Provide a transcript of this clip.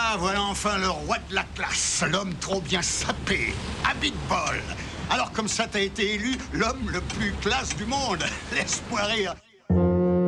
Ah, voilà enfin le roi de la classe, l'homme trop bien sapé, habit de bol. Alors comme ça, t'as été élu l'homme le plus classe du monde. Laisse-moi rire.